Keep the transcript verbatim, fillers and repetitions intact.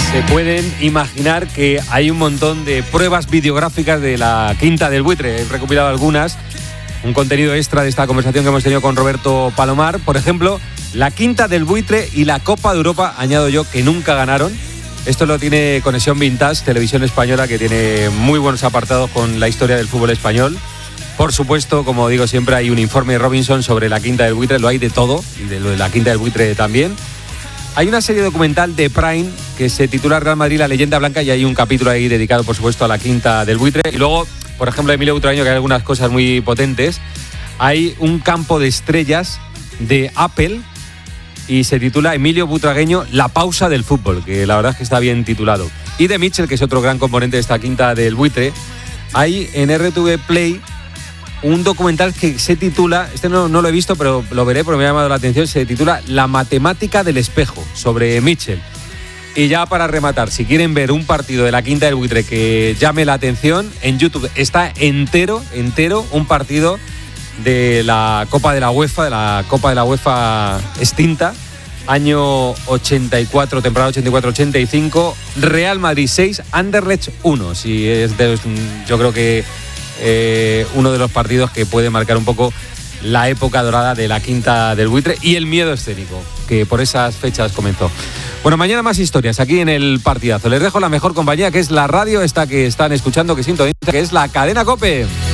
Se pueden imaginar que hay un montón de pruebas videográficas de la Quinta del Buitre. He recopilado algunas, un contenido extra de esta conversación que hemos tenido con Roberto Palomar. Por ejemplo, la Quinta del Buitre y la Copa de Europa, añado yo, que nunca ganaron. Esto lo tiene Conexión Vintage, televisión española, que tiene muy buenos apartados con la historia del fútbol español. Por supuesto, como digo siempre, hay un informe de Robinson sobre la Quinta del Buitre, lo hay de todo, y de lo de la Quinta del Buitre también. Hay una serie documental de Prime que se titula Real Madrid, la leyenda blanca, y hay un capítulo ahí dedicado, por supuesto, a la Quinta del Buitre. Y luego, por ejemplo, Emilio Butragueño, que hay algunas cosas muy potentes. Hay un campo de estrellas de Apple y se titula Emilio Butragueño, la pausa del fútbol, que la verdad es que está bien titulado. Y de Mitchell, que es otro gran componente de esta Quinta del Buitre, hay en R T V Play un documental que se titula, este no, no lo he visto, pero lo veré porque me ha llamado la atención, se titula La matemática del espejo, sobre Mitchell. Y ya para rematar, si quieren ver un partido de la Quinta del Buitre que llame la atención, en YouTube está entero, entero, un partido de la Copa de la UEFA, de la Copa de la UEFA extinta, año ochenta y cuatro, temporada ochenta y cuatro ochenta y cinco, Real Madrid seis, Anderlecht uno. Si es de, yo creo que Eh, uno de los partidos que puede marcar un poco la época dorada de la Quinta del Buitre y el miedo escénico que por esas fechas comenzó. Bueno, mañana más historias aquí en el Partidazo. Les dejo la mejor compañía, que es la radio esta que están escuchando, que siento, que es la Cadena COPE.